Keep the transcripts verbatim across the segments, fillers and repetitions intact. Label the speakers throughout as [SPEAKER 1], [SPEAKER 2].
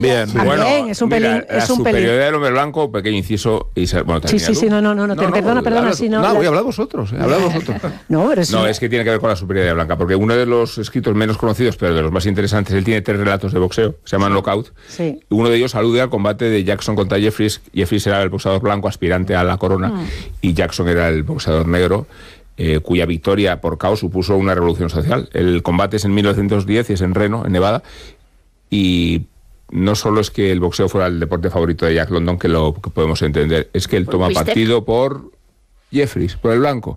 [SPEAKER 1] Bien,
[SPEAKER 2] También,
[SPEAKER 3] bueno,
[SPEAKER 2] es un pelín.
[SPEAKER 3] mira,
[SPEAKER 2] Es
[SPEAKER 3] la
[SPEAKER 2] un
[SPEAKER 3] superioridad
[SPEAKER 2] pelín.
[SPEAKER 3] del hombre blanco, pequeño inciso. Y se, bueno,
[SPEAKER 2] Sí, sí, sí, no, no, no, no, te, perdona, perdona,
[SPEAKER 3] habla-
[SPEAKER 2] si no.
[SPEAKER 3] No,
[SPEAKER 2] la-
[SPEAKER 3] voy a hablar vosotros, eh, hablad vosotros.
[SPEAKER 2] No, pero sí.
[SPEAKER 3] No, es que tiene que ver con la superioridad blanca, porque uno de los escritos menos conocidos, pero de los más interesantes, él tiene tres relatos de boxeo, se llaman Knockout.
[SPEAKER 2] Sí.
[SPEAKER 3] Uno de ellos alude al combate de Jackson contra Jeffries. Jeffries era el boxeador blanco aspirante a la corona, mm. y Jackson era el boxeador negro, eh, cuya victoria por caos supuso una revolución social. El combate es en mil novecientos diez y es en Reno, en Nevada, y no solo es que el boxeo fuera el deporte favorito de Jack London, que lo que podemos entender, es que él toma
[SPEAKER 4] ¿Viste?
[SPEAKER 3] partido por Jeffries, por el blanco.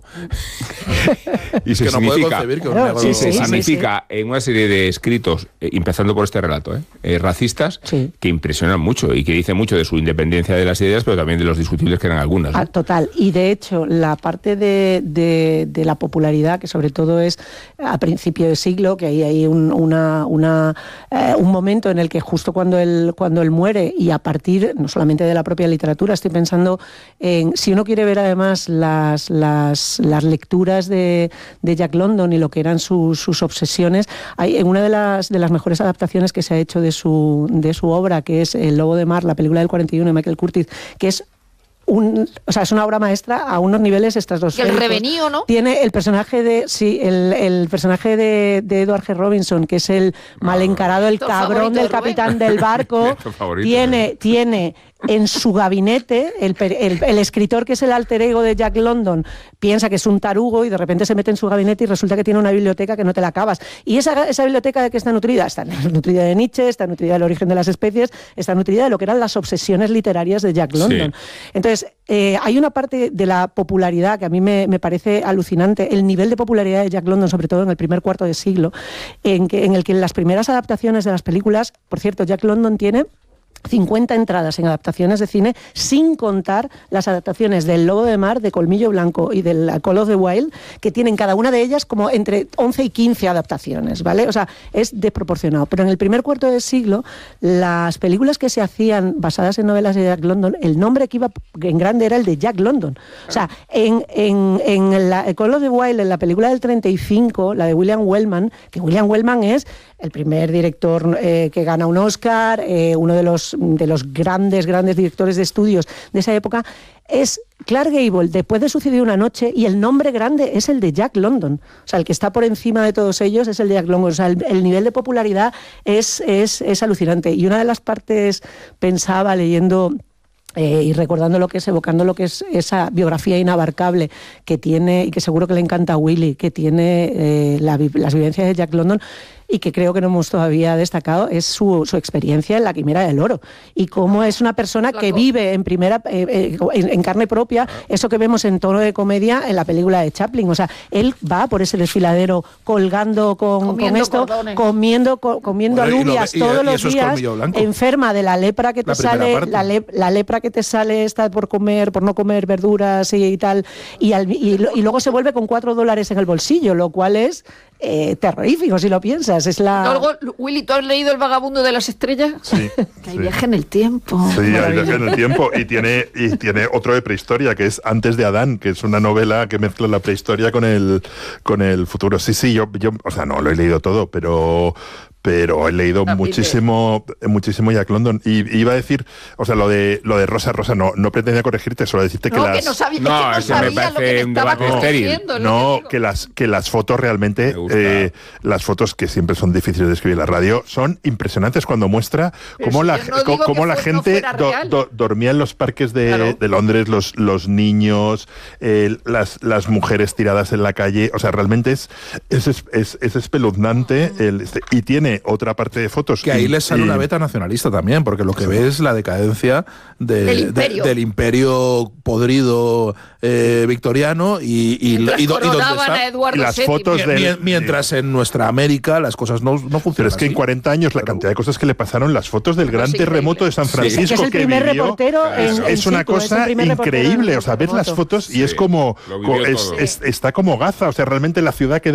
[SPEAKER 3] Y se
[SPEAKER 1] que no puede
[SPEAKER 3] significa,
[SPEAKER 1] concebir que un
[SPEAKER 2] Claro,
[SPEAKER 1] negro-
[SPEAKER 2] sí,
[SPEAKER 3] y se
[SPEAKER 2] sí, sí,
[SPEAKER 3] significa en una serie de escritos, eh, empezando por este relato, eh, eh, racistas,
[SPEAKER 2] Sí.
[SPEAKER 3] que impresionan mucho y que dicen mucho de su independencia de las ideas, pero también de los discutibles que eran algunas, ¿no?
[SPEAKER 2] Ah, total. Y de hecho, la parte de, de, de la popularidad, que sobre todo es a principio de siglo, que ahí hay un, una, una, eh, un momento en el que justo cuando él, cuando él muere, y a partir no solamente de la propia literatura, estoy pensando en, si uno quiere ver además las, las, las lecturas de, de Jack London y lo que eran sus, sus obsesiones, hay en una de las, de las mejores adaptaciones que se ha hecho de su, de su obra, que es El Lobo de Mar, la película del cuarenta y uno de Michael Curtiz, que es Un, o sea, es una obra maestra a unos niveles estratosféricos.
[SPEAKER 4] Y el revenío, ¿no?
[SPEAKER 2] Tiene el personaje de, sí, el, el personaje de, de Edward G. Robinson, que es el mal encarado, el
[SPEAKER 4] Tu
[SPEAKER 2] cabrón
[SPEAKER 4] favorito,
[SPEAKER 2] del
[SPEAKER 4] Rubén.
[SPEAKER 2] capitán del barco.
[SPEAKER 3] Tu favorito,
[SPEAKER 2] tiene,
[SPEAKER 3] ¿eh?
[SPEAKER 2] tiene en su gabinete, el, per- el, el escritor que es el alter ego de Jack London, piensa que es un tarugo y de repente se mete en su gabinete y resulta que tiene una biblioteca que no te la acabas. ¿Y esa, esa biblioteca de qué está nutrida? Está nutrida de Nietzsche, está nutrida del origen de las especies, está nutrida de lo que eran las obsesiones literarias de Jack London.
[SPEAKER 3] Sí.
[SPEAKER 2] Entonces, eh, hay una parte de la popularidad que a mí me, me parece alucinante, el nivel de popularidad de Jack London, sobre todo en el primer cuarto de siglo, en, que, en el que en las primeras adaptaciones de las películas, por cierto, Jack London tiene cincuenta entradas en adaptaciones de cine, sin contar las adaptaciones del Lobo de Mar, de Colmillo Blanco y del Call of the Wild, que tienen cada una de ellas como entre once y quince adaptaciones, ¿vale? O sea, es desproporcionado. Pero en el primer cuarto de siglo, las películas que se hacían basadas en novelas de Jack London, el nombre que iba en grande era el de Jack London. O sea, en, en, en la, el Call of the Wild, en la película del treinta y cinco, la de William Wellman, que William Wellman es el primer director eh, que gana un Oscar, eh, uno de los, de los grandes, grandes directores de estudios de esa época, es Clark Gable, después de Sucedió una noche, y el nombre grande es el de Jack London. O sea, el que está por encima de todos ellos es el de Jack London. O sea, el, el nivel de popularidad es, es, es alucinante. Y una de las partes, pensaba leyendo... Eh, y recordando lo que es, evocando lo que es esa biografía inabarcable que tiene, y que seguro que le encanta a Willy, que tiene eh, la, las vivencias de Jack London, y que creo que no hemos todavía destacado, es su, su experiencia en la Quimera del Oro, y cómo es una persona que vive en primera eh, eh, en, en carne propia eso que vemos en tono de comedia en la película de Chaplin. O sea, él va por ese desfiladero colgando con,
[SPEAKER 4] Comiendo
[SPEAKER 2] con esto,
[SPEAKER 4] cordones.
[SPEAKER 2] comiendo, co, comiendo
[SPEAKER 1] Bueno, y lo-
[SPEAKER 2] alubias
[SPEAKER 1] y-
[SPEAKER 2] todos
[SPEAKER 1] y
[SPEAKER 2] los
[SPEAKER 1] eso es
[SPEAKER 2] días,
[SPEAKER 1] Colmillo Blanco.
[SPEAKER 2] enferma de la lepra que te
[SPEAKER 1] La primera
[SPEAKER 2] sale,
[SPEAKER 1] parte.
[SPEAKER 2] la, le, la lepra que te sale está por comer, por no comer verduras y, y tal, y, al, y, lo- y luego se vuelve con cuatro dólares en el bolsillo, lo cual es eh, terrorífico si lo piensas. Es la...
[SPEAKER 4] Luego, Willy, ¿tú has leído El vagabundo de las estrellas?
[SPEAKER 5] Sí,
[SPEAKER 4] Que hay
[SPEAKER 5] sí.
[SPEAKER 4] viaje en el tiempo.
[SPEAKER 5] Sí, hay viaje en el tiempo y tiene, y tiene otro de prehistoria, que es Antes de Adán, que es una novela que mezcla la prehistoria con el, con el futuro. Sí, sí, yo, yo, o sea, no lo he leído todo, pero... pero he leído
[SPEAKER 4] Ah,
[SPEAKER 5] muchísimo muchísimo Jack London, y, y iba a decir, o sea, lo de lo de Rosa Rosa no no pretendía corregirte, solo decirte que
[SPEAKER 4] No,
[SPEAKER 5] las
[SPEAKER 4] que no sabía,
[SPEAKER 3] No,
[SPEAKER 4] es que no
[SPEAKER 3] es que me
[SPEAKER 4] sabía lo
[SPEAKER 3] parece
[SPEAKER 4] que te
[SPEAKER 3] un
[SPEAKER 4] estaba
[SPEAKER 3] debate estéril.
[SPEAKER 4] corrigiendo, es lo
[SPEAKER 5] no,
[SPEAKER 4] que digo.
[SPEAKER 5] que las que las fotos realmente,
[SPEAKER 3] Me gusta.
[SPEAKER 5] eh, las fotos que siempre son difíciles de escribir en la radio, son impresionantes cuando muestra
[SPEAKER 4] Pero
[SPEAKER 5] cómo
[SPEAKER 4] si
[SPEAKER 5] la,
[SPEAKER 4] yo no
[SPEAKER 5] co-
[SPEAKER 4] digo
[SPEAKER 5] cómo
[SPEAKER 4] que
[SPEAKER 5] la
[SPEAKER 4] fue- no
[SPEAKER 5] gente
[SPEAKER 4] fuera
[SPEAKER 5] do-
[SPEAKER 4] real.
[SPEAKER 5] do- dormía en los parques de,
[SPEAKER 4] Claro.
[SPEAKER 5] de Londres, los, los niños, eh, las, las mujeres tiradas en la calle. O sea, realmente es, es, es, es espeluznante. El, este, y tiene otra parte de fotos.
[SPEAKER 1] Que ahí
[SPEAKER 5] y-
[SPEAKER 1] les sale
[SPEAKER 5] y-
[SPEAKER 1] una beta nacionalista también, porque lo que ve es la decadencia de-
[SPEAKER 4] Del
[SPEAKER 1] de-
[SPEAKER 4] imperio.
[SPEAKER 1] del imperio podrido eh, victoriano y, y,
[SPEAKER 4] Mientras
[SPEAKER 1] y do- y donde
[SPEAKER 4] coronaban
[SPEAKER 1] está.
[SPEAKER 4] a Eduardo
[SPEAKER 5] y las
[SPEAKER 4] séptimo.
[SPEAKER 5] fotos
[SPEAKER 1] Mie-
[SPEAKER 5] del-
[SPEAKER 1] mie- Mientras en nuestra América las cosas no, no funcionan.
[SPEAKER 5] Pero es que en
[SPEAKER 1] así.
[SPEAKER 5] cuarenta años la
[SPEAKER 1] Claro.
[SPEAKER 5] cantidad de cosas que le pasaron, las fotos del
[SPEAKER 4] No,
[SPEAKER 5] gran
[SPEAKER 4] es increíble.
[SPEAKER 5] terremoto de San
[SPEAKER 3] Sí.
[SPEAKER 5] Francisco
[SPEAKER 2] Es que es el primer
[SPEAKER 5] vivió,
[SPEAKER 2] reportero en-
[SPEAKER 5] es,
[SPEAKER 2] en
[SPEAKER 5] es una
[SPEAKER 2] situ, es el
[SPEAKER 5] cosa
[SPEAKER 2] primer reportero en
[SPEAKER 5] increíble.
[SPEAKER 2] el
[SPEAKER 5] O sea, ves las
[SPEAKER 2] terremoto.
[SPEAKER 5] fotos y
[SPEAKER 3] Sí,
[SPEAKER 5] es como,
[SPEAKER 3] lo vivió
[SPEAKER 5] co- es-
[SPEAKER 3] todo.
[SPEAKER 5] es- está como Gaza. O sea, realmente la ciudad quedó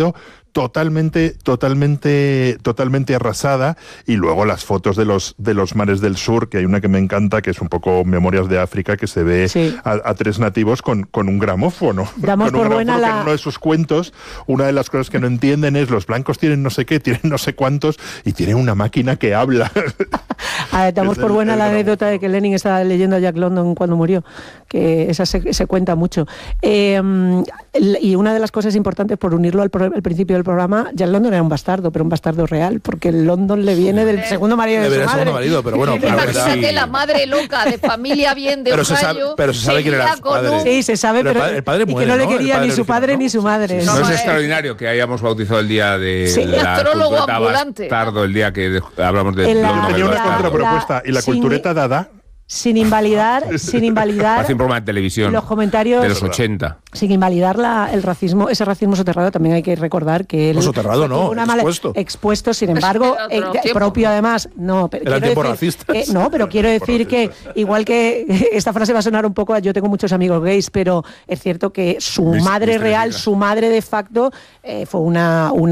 [SPEAKER 5] totalmente, totalmente, totalmente arrasada. Y luego las fotos de los de los mares del sur, que hay una que me encanta, que es un poco Memorias de África, que se ve
[SPEAKER 2] sí.
[SPEAKER 5] a, a tres nativos con, con un gramófono.
[SPEAKER 2] Damos
[SPEAKER 5] con un
[SPEAKER 2] por buena
[SPEAKER 5] gramófono
[SPEAKER 2] la...
[SPEAKER 5] que en uno de sus cuentos, una de las cosas que no entienden es los blancos tienen no sé qué, tienen no sé cuántos, y tienen una máquina que habla.
[SPEAKER 2] A ver, damos
[SPEAKER 5] Es
[SPEAKER 2] por
[SPEAKER 5] el-
[SPEAKER 2] buena
[SPEAKER 5] el
[SPEAKER 2] la
[SPEAKER 5] gramófono.
[SPEAKER 2] anécdota de que Lenin estaba leyendo a Jack London cuando murió, que esa se, se cuenta mucho. Eh, y una de las cosas importantes, por unirlo al, pro, al principio del programa, Jack London era un bastardo, pero un bastardo real, porque el London le viene del segundo marido de
[SPEAKER 1] Le
[SPEAKER 2] su
[SPEAKER 1] viene el
[SPEAKER 2] madre.
[SPEAKER 1] segundo marido, pero bueno,
[SPEAKER 4] Fíjate,
[SPEAKER 1] la verdad-
[SPEAKER 4] fíjate, la madre loca, de familia bien, de
[SPEAKER 1] Pero se sabe-
[SPEAKER 4] Ohio,
[SPEAKER 1] pero se sabe quién era
[SPEAKER 4] seguía
[SPEAKER 1] su
[SPEAKER 4] con
[SPEAKER 1] padre.
[SPEAKER 4] un-
[SPEAKER 2] Sí, se sabe,
[SPEAKER 1] Pero el
[SPEAKER 2] pero,
[SPEAKER 1] padre- el padre
[SPEAKER 2] y que
[SPEAKER 1] muere,
[SPEAKER 2] no le
[SPEAKER 1] ¿no? El
[SPEAKER 2] quería
[SPEAKER 1] padre
[SPEAKER 2] ni su
[SPEAKER 1] original,
[SPEAKER 2] padre
[SPEAKER 1] ¿no?
[SPEAKER 2] ni su madre.
[SPEAKER 1] Sí, sí,
[SPEAKER 3] No,
[SPEAKER 4] No,
[SPEAKER 3] es
[SPEAKER 4] eh.
[SPEAKER 3] extraordinario que hayamos bautizado el día de
[SPEAKER 2] Sí.
[SPEAKER 3] la
[SPEAKER 4] Astrólogo
[SPEAKER 3] cultureta
[SPEAKER 4] ambulante.
[SPEAKER 3] bastardo, el día que de- hablamos de
[SPEAKER 2] En la-
[SPEAKER 3] London,
[SPEAKER 5] Tenía
[SPEAKER 3] el
[SPEAKER 5] una
[SPEAKER 2] la-
[SPEAKER 3] bastardo.
[SPEAKER 5] contrapropuesta. Y la
[SPEAKER 2] sin-
[SPEAKER 5] cultureta dada.
[SPEAKER 2] Sin invalidar, sin invalidar
[SPEAKER 3] Hace un programa de televisión
[SPEAKER 2] los comentarios
[SPEAKER 3] de los ochenta.
[SPEAKER 2] sin invalidar la, el racismo, ese racismo soterrado. También hay que recordar que él
[SPEAKER 1] No, soterrado no,
[SPEAKER 2] tuvo una mala-
[SPEAKER 1] expuesto.
[SPEAKER 2] expuesto, sin embargo,
[SPEAKER 4] Era otro
[SPEAKER 2] eh,
[SPEAKER 4] tiempo.
[SPEAKER 2] propio además, no, pero
[SPEAKER 1] Eran
[SPEAKER 2] quiero
[SPEAKER 1] tiempos
[SPEAKER 2] decir
[SPEAKER 1] racistas.
[SPEAKER 2] que- no, pero quiero decir que igual que esta frase va a sonar un poco a yo tengo muchos amigos gays, pero es cierto que su
[SPEAKER 3] Mis-
[SPEAKER 2] madre
[SPEAKER 3] mis tres
[SPEAKER 2] real,
[SPEAKER 3] hijas.
[SPEAKER 2] su madre de facto, eh, fue una, una